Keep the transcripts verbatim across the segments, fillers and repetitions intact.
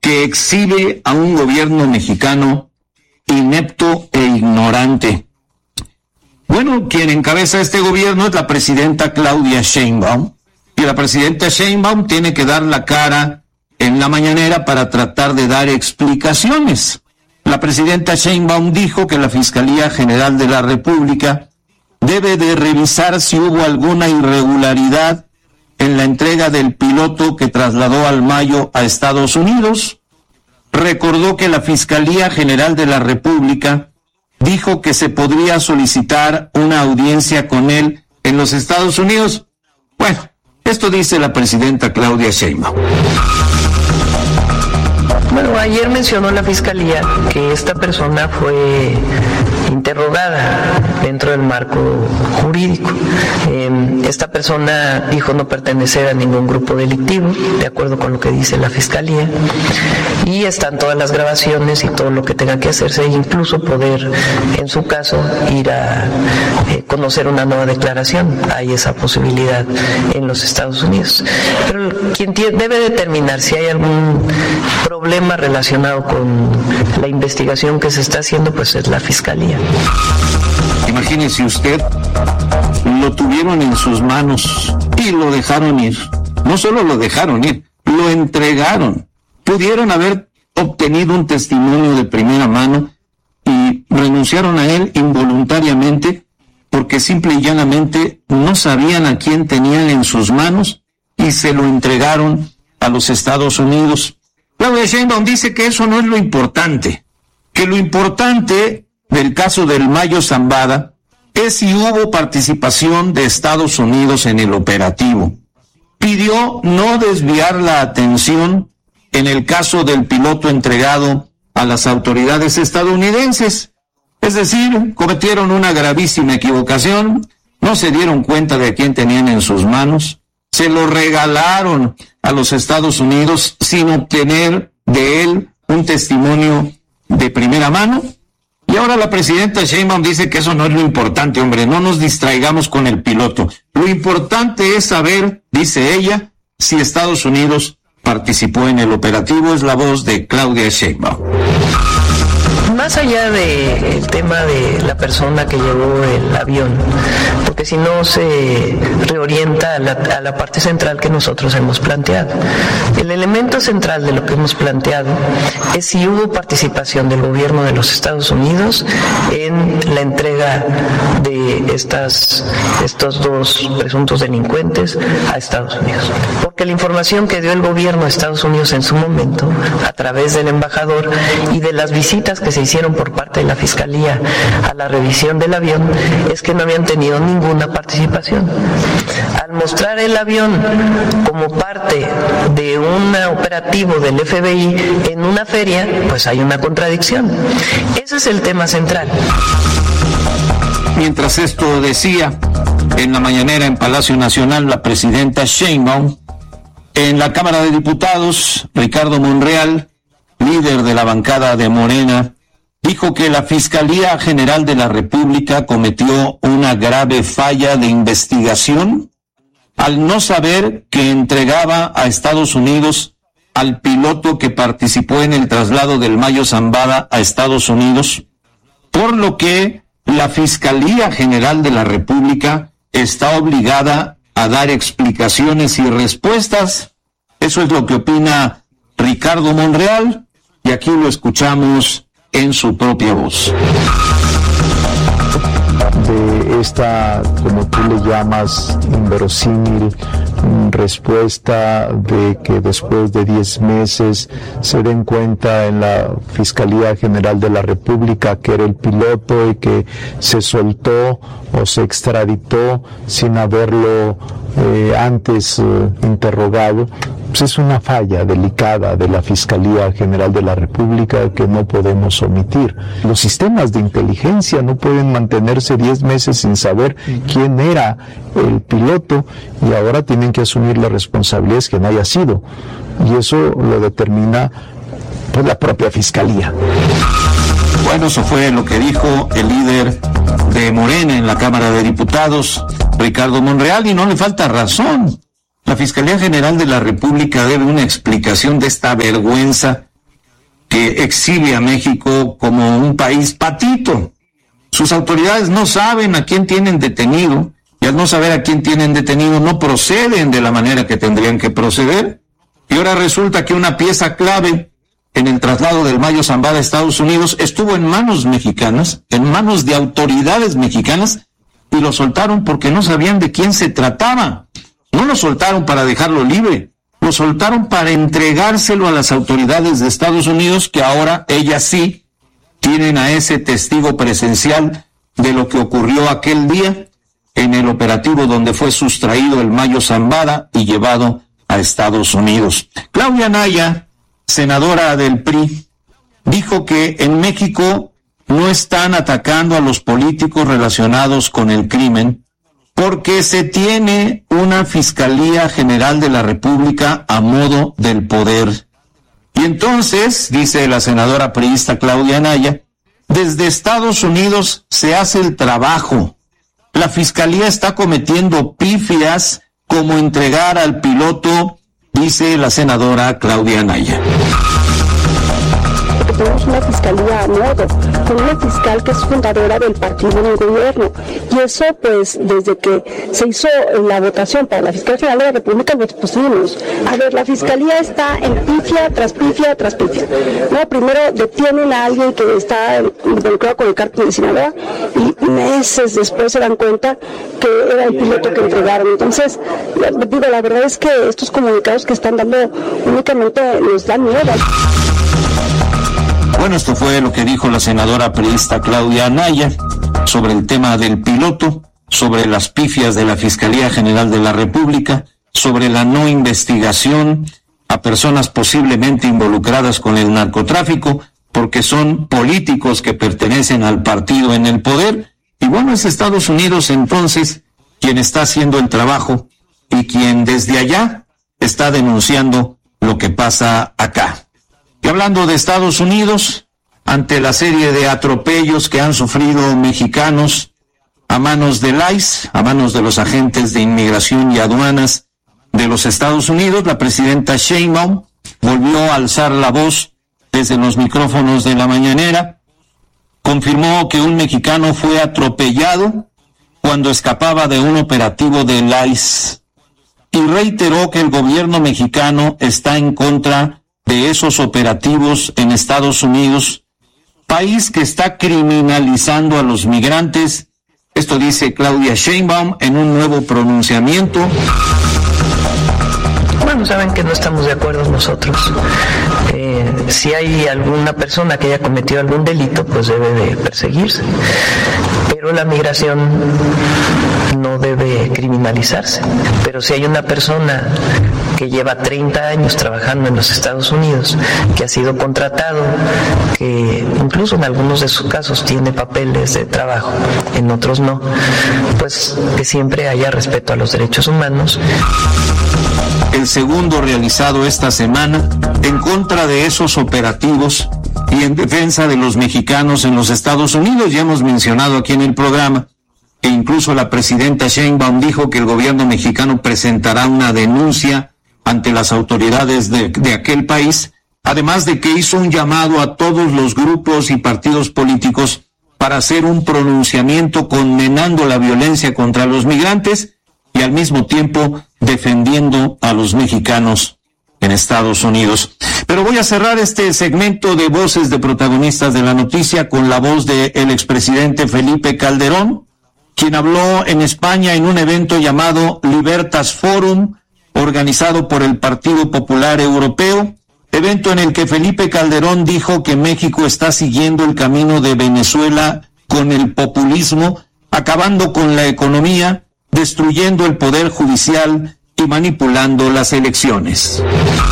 que exhibe a un gobierno mexicano inepto e ignorante. Bueno, quien encabeza este gobierno es la presidenta Claudia Sheinbaum, y la presidenta Sheinbaum tiene que dar la cara en la mañanera para tratar de dar explicaciones. La presidenta Sheinbaum dijo que la Fiscalía General de la República debe de revisar si hubo alguna irregularidad en la entrega del piloto que trasladó al Mayo a Estados Unidos. Recordó que la Fiscalía General de la República dijo que se podría solicitar una audiencia con él en los Estados Unidos. Bueno, esto dice la presidenta Claudia Sheinbaum. Bueno, ayer mencionó la Fiscalía que esta persona fue interrogada dentro del marco jurídico. Eh, esta persona dijo no pertenecer a ningún grupo delictivo, de acuerdo con lo que dice la Fiscalía, y están todas las grabaciones y todo lo que tenga que hacerse, incluso poder, en su caso, ir a eh, conocer una nueva declaración. Hay esa posibilidad en los Estados Unidos. Pero quien tiene, debe determinar si hay algún problema relacionado con la investigación que se está haciendo, pues es la Fiscalía. Imagínese usted, lo tuvieron en sus manos y lo dejaron ir. No solo lo dejaron ir, lo entregaron. Pudieron haber obtenido un testimonio de primera mano y renunciaron a él involuntariamente porque simple y llanamente no sabían a quién tenían en sus manos y se lo entregaron a los Estados Unidos. Claudia Sheinbaum dice que eso no es lo importante, que lo importante del caso del Mayo Zambada es si hubo participación de Estados Unidos en el operativo. Pidió no desviar la atención en el caso del piloto entregado a las autoridades estadounidenses. Es decir, cometieron una gravísima equivocación, no se dieron cuenta de a quién tenían en sus manos, se lo regalaron a los Estados Unidos sin obtener de él un testimonio de primera mano. Y ahora la presidenta Sheinbaum dice que eso no es lo importante, hombre, no nos distraigamos con el piloto. Lo importante es saber, dice ella, si Estados Unidos participó en el operativo. Es la voz de Claudia Sheinbaum. Más allá del tema de la persona que llevó el avión, porque si no se reorienta a la, a la parte central que nosotros hemos planteado. El elemento central de lo que hemos planteado es si hubo participación del gobierno de los Estados Unidos en la entrega de estas, estos dos presuntos delincuentes a Estados Unidos. Porque la información que dio el gobierno de Estados Unidos en su momento, a través del embajador y de las visitas que se hicieron por parte de la Fiscalía a la revisión del avión, es que no habían tenido ninguna participación. Al mostrar el avión como parte de un operativo del F B I en una feria, pues hay una contradicción. Ese es el tema central. Mientras esto decía, en la mañanera en Palacio Nacional, la presidenta Sheinbaum, en la Cámara de Diputados, Ricardo Monreal, líder de la bancada de Morena, dijo que la Fiscalía General de la República cometió una grave falla de investigación al no saber que entregaba a Estados Unidos al piloto que participó en el traslado del Mayo Zambada a Estados Unidos, por lo que la Fiscalía General de la República está obligada a dar explicaciones y respuestas. Eso es lo que opina Ricardo Monreal, y aquí lo escuchamos en su propia voz. De esta, como tú le llamas, inverosímil respuesta de que después de diez meses se den cuenta en la Fiscalía General de la República que era el piloto y que se soltó o se extraditó sin haberlo eh, antes eh, interrogado, pues es una falla delicada de la Fiscalía General de la República que no podemos omitir. Los sistemas de inteligencia no pueden mantenerse diez meses sin saber quién era el piloto y ahora tienen que asumir la responsabilidad que no haya sido. Y eso lo determina pues, la propia Fiscalía. Bueno, eso fue lo que dijo el líder de Morena en la Cámara de Diputados, Ricardo Monreal, y no le falta razón. La Fiscalía General de la República debe una explicación de esta vergüenza que exhibe a México como un país patito. Sus autoridades no saben a quién tienen detenido, y al no saber a quién tienen detenido no proceden de la manera que tendrían que proceder. Y ahora resulta que una pieza clave en el traslado del Mayo Zambada a Estados Unidos estuvo en manos mexicanas, en manos de autoridades mexicanas, y lo soltaron porque no sabían de quién se trataba. No lo soltaron para dejarlo libre, lo soltaron para entregárselo a las autoridades de Estados Unidos, que ahora ellas sí tienen a ese testigo presencial de lo que ocurrió aquel día en el operativo donde fue sustraído el Mayo Zambada y llevado a Estados Unidos. Claudia Anaya, senadora del P R I, dijo que en México no están atacando a los políticos relacionados con el crimen porque se tiene una Fiscalía General de la República a modo del poder. Y entonces, dice la senadora priista Claudia Anaya, desde Estados Unidos se hace el trabajo. La Fiscalía está cometiendo pifias como entregar al piloto, dice la senadora Claudia Anaya. Tenemos una fiscalía a modo, con una fiscal que es fundadora del partido en el gobierno. Y eso, pues, desde que se hizo la votación para la Fiscalía General de la República, lo expusimos. A ver, la fiscalía está en pifia tras pifia tras pifia. No, primero detienen a alguien que está involucrado con el cártel de Sinaloa y meses después se dan cuenta que era el piloto que entregaron. Entonces, digo, la verdad es que estos comunicados que están dando únicamente nos dan miedo. Bueno, esto fue lo que dijo la senadora priista Claudia Anaya sobre el tema del piloto, sobre las pifias de la Fiscalía General de la República, sobre la no investigación a personas posiblemente involucradas con el narcotráfico, porque son políticos que pertenecen al partido en el poder. Y bueno, es Estados Unidos entonces quien está haciendo el trabajo y quien desde allá está denunciando lo que pasa acá. Y hablando de Estados Unidos, ante la serie de atropellos que han sufrido mexicanos a manos del I C E, a manos de los agentes de inmigración y aduanas de los Estados Unidos, la presidenta Sheinbaum volvió a alzar la voz desde los micrófonos de la mañanera, confirmó que un mexicano fue atropellado cuando escapaba de un operativo del I C E y reiteró que el gobierno mexicano está en contra de esos operativos en Estados Unidos, país que está criminalizando a los migrantes. Esto dice Claudia Sheinbaum en un nuevo pronunciamiento. Bueno, saben que no estamos de acuerdo nosotros. Eh, si hay alguna persona que haya cometido algún delito, pues debe de perseguirse. Pero la migración no debe criminalizarse. Pero si hay una persona que lleva treinta años trabajando en los Estados Unidos, que ha sido contratado, que incluso en algunos de sus casos tiene papeles de trabajo, en otros no, pues que siempre haya respeto a los derechos humanos. El segundo realizado esta semana en contra de esos operativos y en defensa de los mexicanos en los Estados Unidos. Ya hemos mencionado aquí en el programa que incluso la presidenta Sheinbaum dijo que el gobierno mexicano presentará una denuncia ante las autoridades de, de aquel país, además de que hizo un llamado a todos los grupos y partidos políticos para hacer un pronunciamiento condenando la violencia contra los migrantes y al mismo tiempo defendiendo a los mexicanos en Estados Unidos. Pero voy a cerrar este segmento de voces de protagonistas de la noticia con la voz del expresidente Felipe Calderón, quien habló en España en un evento llamado Libertas Forum, organizado por el Partido Popular Europeo, evento en el que Felipe Calderón dijo que México está siguiendo el camino de Venezuela con el populismo, acabando con la economía, destruyendo el poder judicial y manipulando las elecciones.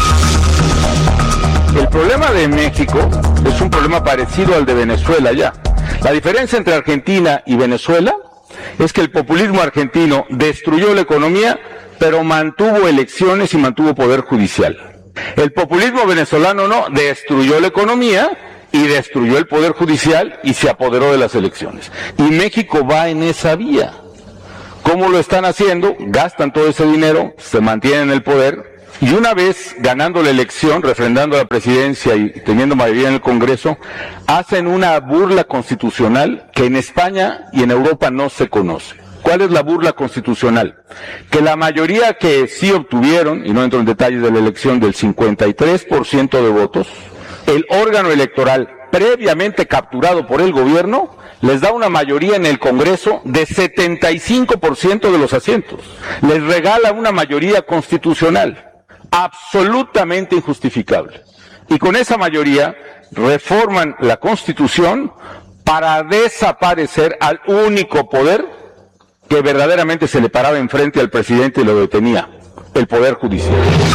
El problema de México es un problema parecido al de Venezuela ya. La diferencia entre Argentina y Venezuela es que el populismo argentino destruyó la economía, pero mantuvo elecciones y mantuvo poder judicial. El populismo venezolano no, destruyó la economía y destruyó el poder judicial y se apoderó de las elecciones. Y México va en esa vía. ¿Cómo lo están haciendo? Gastan todo ese dinero, se mantienen en el poder, Y una vez ganando la elección, refrendando la presidencia y teniendo mayoría en el Congreso, hacen una burla constitucional que en España y en Europa no se conoce. ¿Cuál es la burla constitucional? Que la mayoría que sí obtuvieron, y no entro en detalles de la elección, del cincuenta y tres por ciento de votos, el órgano electoral previamente capturado por el gobierno les da una mayoría en el Congreso de setenta y cinco por ciento de los asientos. Les regala una mayoría constitucional absolutamente injustificable. Y con esa mayoría reforman la Constitución para desaparecer al único poder que verdaderamente se le paraba enfrente al presidente y lo detenía, el Poder Judicial.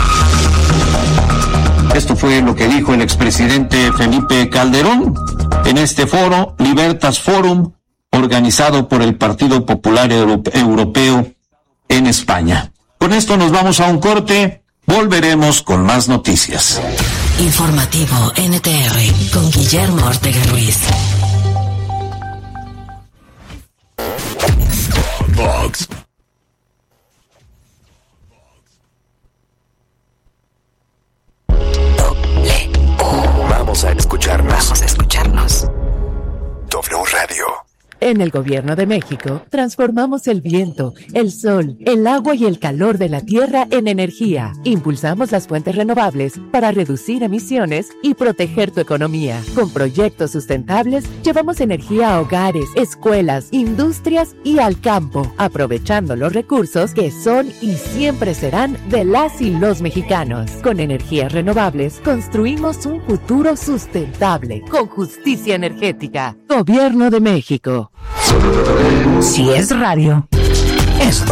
Esto fue lo que dijo el expresidente Felipe Calderón en este foro, Libertas Forum, organizado por el Partido Popular Europeo en España. Con esto nos vamos a un corte. Volveremos con más noticias. Informativo N T R con Guillermo Ortega Ruiz. Vox. Vamos a escucharnos. Vamos a escucharnos. W Radio. En el Gobierno de México, transformamos el viento, el sol, el agua y el calor de la tierra en energía. Impulsamos las fuentes renovables para reducir emisiones y proteger tu economía. Con proyectos sustentables, llevamos energía a hogares, escuelas, industrias y al campo, aprovechando los recursos que son y siempre serán de las y los mexicanos. Con energías renovables, construimos un futuro sustentable, con justicia energética. Gobierno de México. Si es radio, es